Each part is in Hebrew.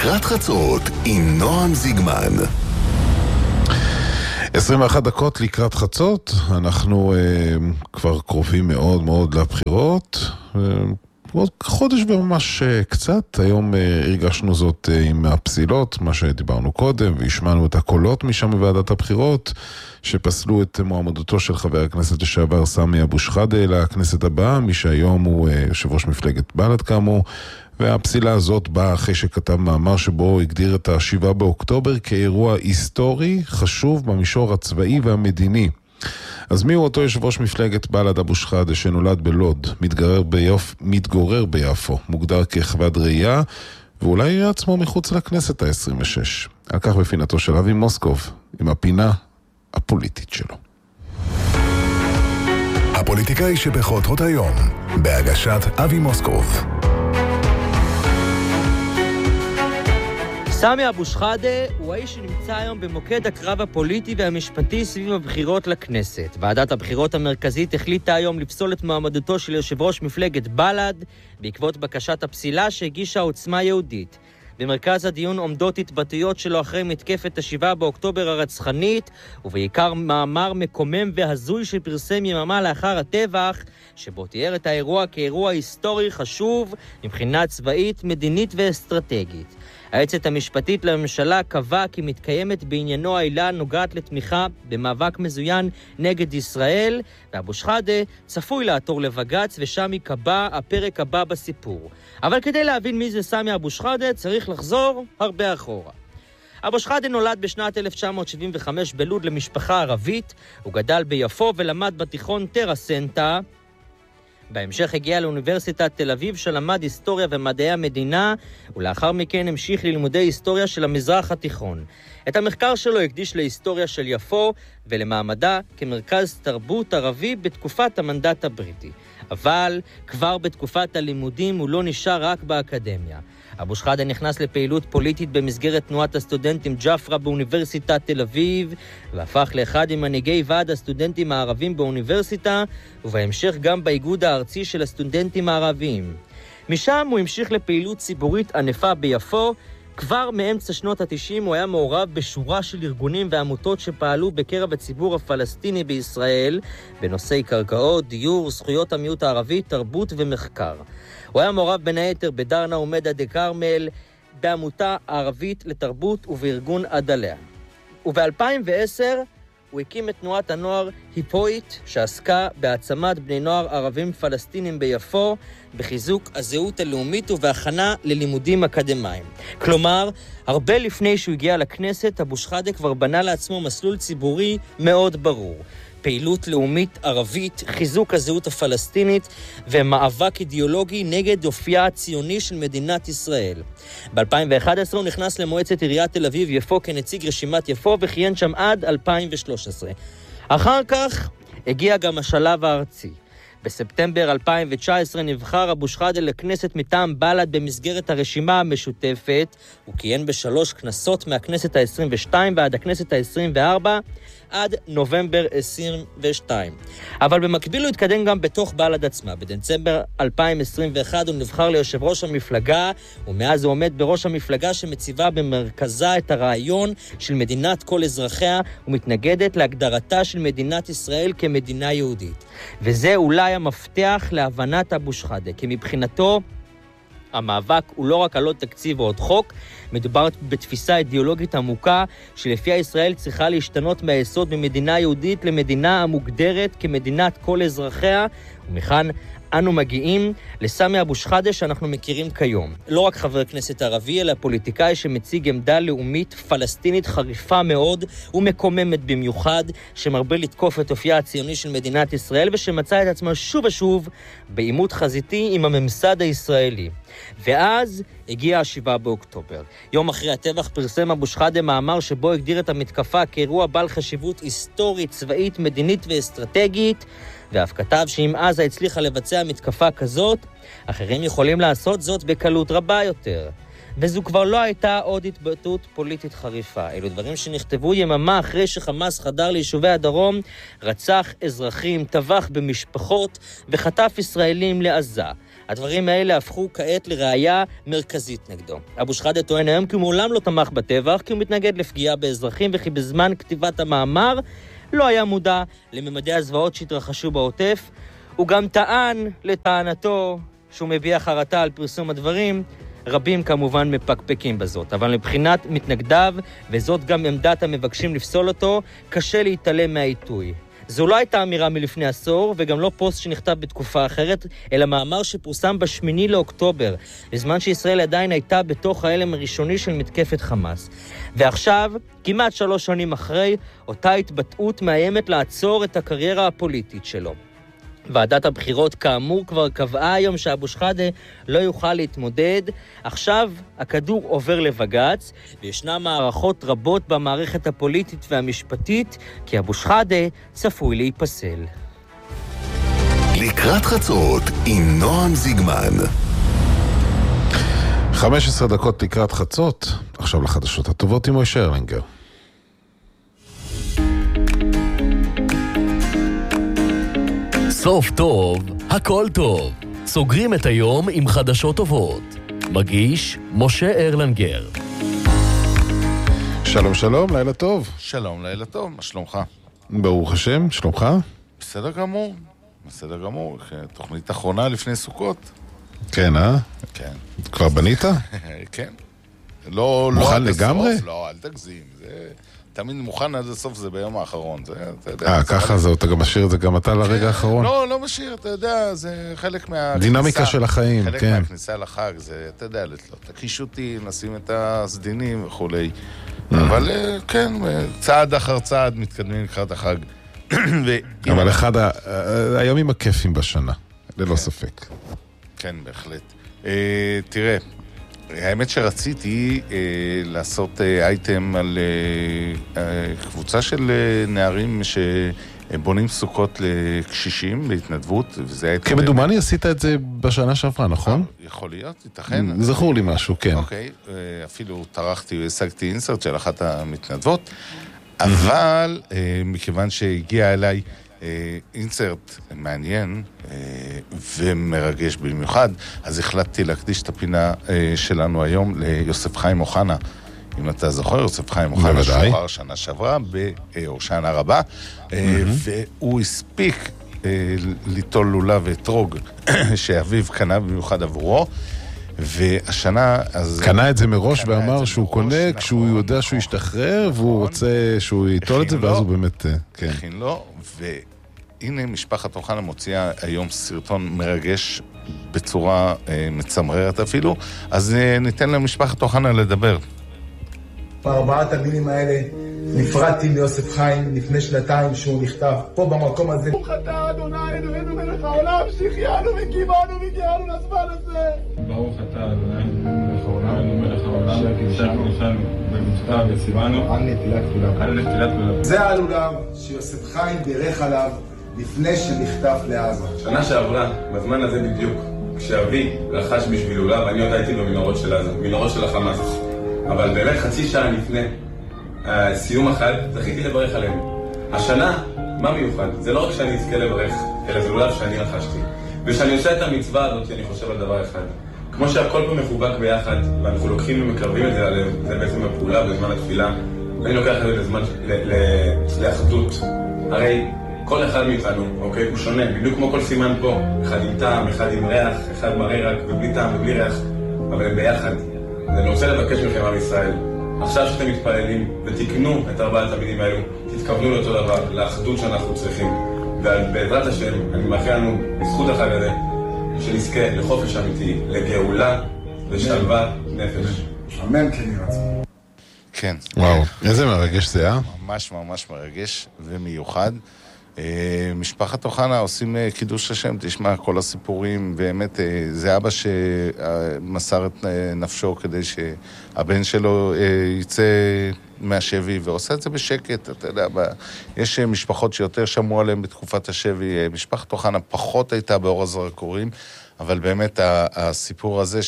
לקראת חצות עם נועם זיגמן. 21 דקות לקראת חצות, אנחנו כבר קרובים מאוד מאוד לבחירות, עוד חודש וממש קצת. היום הרגשנו זאת עם הפסילות, מה שדיברנו קודם, והשמענו את הקולות משם בוועדת הבחירות, שפסלו את מועמדותו של חבר הכנסת לשעבר סמי אבו שחאדה לכנסת הבאה, מי שהיום הוא יושב ראש מפלגת בל"ד כאמור, והפסילה הזאת באה אחרי שכתב מאמר שבו הגדיר את ה-7 באוקטובר כאירוע היסטורי חשוב במישור הצבאי והמדיני. אז מי הוא אותו יושב ראש מפלגת בל"ד אבו שחאדה שנולד בלוד, מתגורר ביפו, מוגדר ככבד ראייה, ואולי יהיה עצמו מחוץ לכנסת ה-26. על כך בפינתו של אבי מוסקוב, עם הפינה הפוליטית שלו. הפוליטיקאי שבחותרות היום, בהגשת אבי מוסקוב. סמי אבו שחאדה הוא האיש שנמצא היום במוקד הקרב הפוליטי והמשפטי סביב הבחירות לכנסת. ועדת הבחירות המרכזית החליטה היום לפסול את מועמדותו של יושב ראש מפלגת בל"ד בעקבות בקשת הפסילה שהגישה עוצמה יהודית. במרכז הדיון עומדות התבטאויות שלו אחרי מתקפת ה-7 באוקטובר הרצחנית, ובעיקר מאמר מקומם והזוי שפרסם יממה לאחר הטבח, שבו תיאר את האירוע כאירוע היסטורי חשוב מבחינה צבאית, מדינית ואסטרטגית. היועצת המשפטית לממשלה קבעה כי מתקיימת בעניינו העילה נוגעת לתמיכה במאבק מזוין נגד ישראל, ואבו שחאדה צפוי לעתור לבג"ץ, ושם ייקבע הפרק הבא בסיפור. אבל כדי להבין מי זה סמי אבו שחאדה צריך לחזור הרבה אחורה. אבו שחאדה נולד בשנת 1975 בלוד למשפחה ערבית, הוא גדל ביפו ולמד בתיכון טרסנטה. בהמשך הגיע לאוניברסיטת תל אביב שלמד היסטוריה ומדעי המדינה, ולאחר מכן המשיך ללימודי היסטוריה של המזרח התיכון. את המחקר שלו הקדיש להיסטוריה של יפו ולמעמדה כמרכז תרבות ערבי בתקופת המנדט הבריטי. אבל כבר בתקופת הלימודים הוא לא נשאר רק באקדמיה. אבו שחאדה נכנס לפעילות פוליטית במסגרת תנועת הסטודנטים ג'פרה באוניברסיטת תל אביב, והפך לאחד ממנהיגי ועד הסטודנטים הערבים באוניברסיטה, ובהמשך גם באיגוד הארצי של הסטודנטים הערבים. משם הוא המשיך לפעילות ציבורית ענפה ביפו. כבר מאמצע שנות ה-90 הוא היה מעורב בשורה של ארגונים ועמותות שפעלו בקרב הציבור הפלסטיני בישראל, בנושאי קרקעות, דיור, זכויות המיעוט הערבי, תרבות ומחקר. הוא היה מעורב בין היתר בדרנה ומדה דה קרמל, בעמותה הערבית לתרבות ובארגון עדליה. וב-2010 הוא הקים את תנועת הנוער היפוית, שעסקה בהעצמת בני נוער ערבים פלסטינים ביפו, בחיזוק הזהות הלאומית ובהכנה ללימודים אקדמיים. כלומר, הרבה לפני שהוא הגיע לכנסת, אבו שחאדה כבר בנה לעצמו מסלול ציבורי מאוד ברור. פעילות לאומית ערבית, חיזוק הזהות הפלסטינית ומאבק אידיאולוגי נגד אופייה הציוני של מדינת ישראל. ב-2011 הוא נכנס למועצת עיריית תל אביב יפו כנציג רשימת יפו וכיהן שם עד 2013. אחר כך הגיע גם השלב הארצי. בספטמבר 2019 נבחר אבו שחאדה לכנסת מטעם בל"ד במסגרת הרשימה המשותפת. הוא כיהן ב3 כנסות מהכנסת ה-22 ועד הכנסת ה-24 עד נובמבר 22. אבל במקביל הוא התקדם גם בתוך בל"ד עצמה. בדצמבר 2021 הוא נבחר ליושב ראש המפלגה, ומאז הוא עומד בראש המפלגה שמציבה במרכזה את הרעיון של מדינת כל אזרחיה, ומתנגדת להגדרתה של מדינת ישראל כמדינה יהודית. וזה אולי המפתח להבנת אבו שחאדה, כי מבחינתו המאבק הוא לא רק על עוד תקציב או עוד חוק, מדובר בתפיסה אידיאולוגית עמוקה שלפיה ישראל צריכה להשתנות מהיסוד ממדינה יהודית למדינה המוגדרת כמדינת כל אזרחיה, ומכאן אנו מגיעים לסמי אבו שחאדה שאנחנו מכירים כיום. לא רק חבר כנסת ערבי, אלא פוליטיקאי שמציג עמדה לאומית פלסטינית חריפה מאוד ומקוממת במיוחד, שמרבה לתקוף את אופייה הציוני של מדינת ישראל, ושמצא את עצמו שוב ושוב בעימות חזיתי עם הממסד הישראלי. ואז הגיע 7 באוקטובר. יום אחרי הטבח פרסם אבו שחאדה מאמר שבו הגדיר את המתקפה כאירוע בעל חשיבות היסטורית, צבאית, מדינית ואסטרטגית, ואף כתב שאם עזה הצליחה לבצע מתקפה כזאת, אחרים יכולים לעשות זאת בקלות רבה יותר. וזו כבר לא הייתה עוד התבטאות פוליטית חריפה. אלו דברים שנכתבו יממה אחרי שחמאס חדר ליישובי הדרום, רצח אזרחים, טבח במשפחות וחטף ישראלים לעזה. הדברים האלה הפכו כעת לראיה מרכזית נגדו. אבו שחאדה טוען היום כי הוא מעולם לא תמך בטבח, כי הוא מתנגד לפגיעה באזרחים, וכי בזמן כתיבת המאמר לא היה מודע לממדי הזוועות שהתרחשו בעוטף. הוא גם טען לטענתו שהוא מביע חרטה על פרסום הדברים. רבים כמובן מפקפקים בזאת, אבל מבחינת מתנגדיו, וזאת גם עמדת המבקשים לפסול אותו, קשה להתעלם מהעיתוי. זו לא הייתה אמירה מלפני עשור, וגם לא פוסט שנכתב בתקופה אחרת, אלא מאמר שפורסם ב8 לאוקטובר, בזמן שישראל עדיין הייתה בתוך ההלם הראשוני של מתקפת חמאס. ועכשיו, כמעט 3 שנים אחרי, אותה התבטאות מאיימת לעצור את הקריירה הפוליטית שלו. ועדת הבחירות כאמור כבר קבעה היום שאבו שחאדה לא יוכל להתמודד. עכשיו הכדור עובר לבג"ץ, וישנן מערכות רבות במערכת הפוליטית והמשפטית, כי אבו שחאדה צפוי להיפסל. לקראת חצות עם נועם זיגמן. 15 דקות לקראת חצות, עכשיו לחדשות הטובות עם מוישה ארלינגר. סוף טוב, הכל טוב. סוגרים את היום עם חדשות טובות. מגיש משה ארלינגר. שלום שלום, לילה טוב. שלום, לילה טוב, מה שלומך? ברוך השם, שלומך? בסדר גמור, בסדר גמור. תוכנית אחרונה לפני סוכות. כן, כן. כבר בנית? כן. לא, מוכן לגמרי? לא, אל תגזים. זה תמיד מוכן עד הסוף, זה ביום האחרון. אתה יודע, ככה זה, אתה גם משאיר את זה גם אתה לרגע האחרון? לא משאיר, אתה יודע, זה חלק מהכניסה. דינמיקה של החיים, כן. חלק מהכניסה לחג, זה, אתה יודע, תקיש אותי, נשים את הסדינים וכולי. אבל כן, צעד אחר צעד מתקדמים לקראת החג. אבל אחד הימים הכיפים בשנה, ללא ספק. כן, בהחלט. תראה, האמת שרציתי לעשות אייטם על קבוצה של נערים שבונים סוכות לקשישים בהתנדבות, וזה היה... כמדומני עשית את זה בשנה שעברה, נכון? יכול להיות, ייתכן. זכור לי משהו, כן. אוקיי, אפילו טרחתי והשגתי אינסרט של אחת המתנדבות, אבל מכיוון שהגיע אליי אינסרט מעניין ומרגש במיוחד, אז החלטתי להקדיש את הפינה שלנו היום ליוסף חיים אוחנה. אם אתה זוכר, יוסף חיים אוחנה שוחרר שנה שעברה בהושענא רבה, והוא הספיק ליטול לולב ואתרוג שאביו קנה במיוחד עבורו, והשנה... קנה את זה מראש ואמר שהוא קונה כשהוא יודע שהוא ישתחרר, והוא רוצה שהוא ייטול את זה, ואז הוא באמת... הכין לו, והנה משפחת אוחנה מוציאה היום סרטון מרגש בצורה מצמררת אפילו, אז ניתן למשפחת אוחנה לדבר. בארבעת המילים האלה נפרדתי ליוסף חיים לפני 2 שהוא נכתב פה במקום הזה. ברוך אתה אדוני אלוהינו מלך העולם שהחיינו וקימנו והגיענו לזמן הזה. ברוך אתה אדוני מלך העולם מלך העולם שהקידשנו אותנו במצווה וציוונו על נטילת כולם. זה הלולב שיוסף חיים בירך עליו לפני שנחטף לעזה. שנה שעברה בזמן הזה בדיוק כשאבי רכש בשביל לולב, אני עוד הייתי במנהרות של עזה, מנהרות של החמאס, אבל באמת חצי שעה לפני סיום החג, זכיתי לברך עליהם. השנה, מה מיוחד? זה לא רק שאני אזכה לברך, אלא זה לולב שאני רכשתי. ושאני עושה את המצווה הזאת, שאני חושב על דבר אחד. כמו שהכל פה מחובק ביחד, ואנחנו לוקחים ומקרבים את זה עליהם, זה בעצם הפעולה בזמן התפילה, ואני לוקח את זה לזמן לאחדות. הרי כל אחד מאיתנו, אוקיי, הוא שונה, בדיוק כמו כל סימן פה. אחד עם טעם, אחד עם ריח, אחד מראה רק ובלי טעם ובלי ריח, אבל הם ביחד. אני רוצה לבקש מכם עם ישראל, עכשיו שאתם מתפללים ותקנו את 4 המילים האלו, תתכוונו לאותו דבר, לאחדות שאנחנו צריכים. ובעזרת השם, אני מאחל לנו בזכות החג הזה, שנזכה לחופש אמיתי, לגאולה ושלווה נפש. אמן כן ירצה. כן. וואו, איזה מרגש זה, ממש ממש מרגש ומיוחד. משפחת אוחנה עושים קידוש השם, תשמע כל הסיפורים, באמת זה אבא שמסר את נפשו כדי שהבן שלו יצא מהשבי, ועושה את זה בשקט, אתה יודע, יש משפחות שיותר שמעו עליהם בתקופת השבי, משפחת אוחנה פחות הייתה באור הזרקורים, אבל באמת הסיפור הזה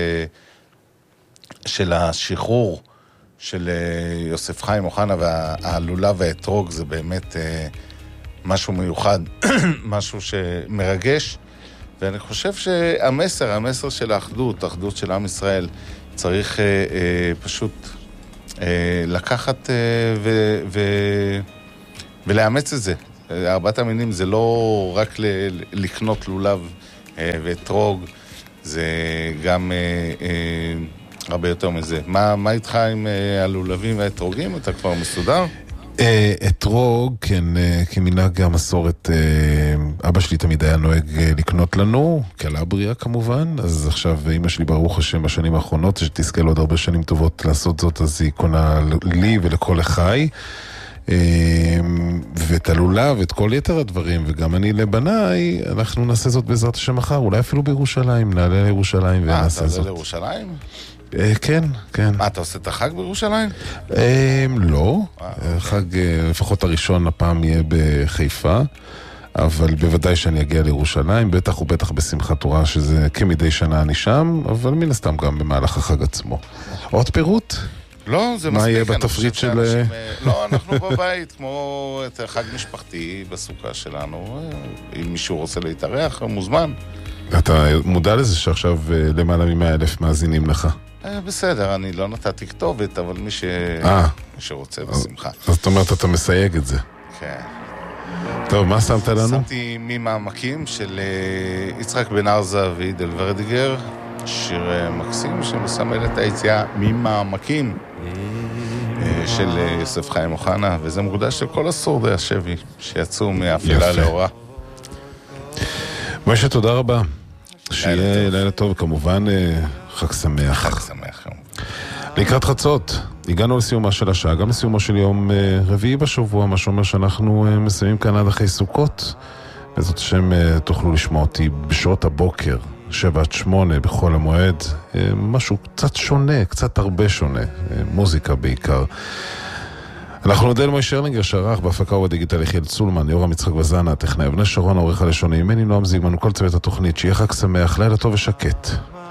של השחרור של יוסף חיים אוחנה והלולב והאתרוג זה באמת משהו מיוחד, משהו שמרגש, ואני חושב שהמסר של האחדות של עם ישראל, צריך פשוט לקחת ולאמץ את זה. ארבעת המינים זה לא רק לקנות לולב ואתרוג, זה גם הרבה יותר מזה. מה איתך עם הלולבים והאתרוגים? אתה כבר מסודר? אתרוג, כן, כמנהג המסורת, אבא שלי תמיד היה נוהג לקנות לנו, קלבריה כמובן, אז עכשיו אמא שלי ברוך השם בשנים האחרונות, שתזכה לו עוד הרבה שנים טובות לעשות זאת, אז היא קונה לי ולכל אחי, ואת הלולה ואת כל יתר הדברים, וגם אני לבניי, אנחנו נעשה זאת בעזרת השם מחר, אולי אפילו בירושלים, נעלה לירושלים ונעשה זאת. אתה עולה לירושלים? כן, כן. מה, אתה עושה את החג בירושלים? לא, חג לפחות הראשון הפעם יהיה בחיפה, אבל בוודאי שאני אגיע לירושלים, בטח ובטח בשמחת תורה, שזה כמדי שנה אני שם, אבל מן הסתם גם במהלך החג עצמו. עוד פירוט? לא, זה מספיק. מה יהיה בתפריט של... לא, אנחנו בבית, כמו את חג משפחתי בסוכה שלנו, אם מישהו רוצה להתארח, מוזמן. אתה מודע לזה שעכשיו למעלה מ100,000 מאזינים לך? בסדר, אני לא נתתי כתובת, אבל מי שרוצה בשמחה. זאת אומרת, אתה מסייג את זה. כן. טוב, מה שמת לנו? שמתי ממעמקים של יצחק בן ארזה ועידל ורדיגר, שיר מקסים שמסמל את היציאה ממעמקים של יוסף חיים אוחנה, וזה מוקדש לכל השורדי השבי שיצאו מאפלה לאורה. משה, תודה רבה. שיהיה לילה טוב, כמובן חג שמח. חג שמח. לקראת חצות, הגענו לסיומה של השעה, גם לסיומו של יום רביעי בשבוע, מה שאומר שאנחנו מסיימים כאן עד אחרי סוכות. בעזרת השם תוכלו לשמוע אותי בשעות הבוקר, 7-8 בכל המועד, משהו קצת שונה, קצת הרבה שונה, מוזיקה בעיקר. אנחנו נודה למוישה ארלינגר שערך בהפקה ובדיגיטל יחיאל צולמן, יורם יצחק וזנה, הטכנאי אבנר שרון, העורך הלשוני, ממני נועם זיגמן וכל צוות התוכנית, שיהיה חג שמח, לילה טוב ושקט.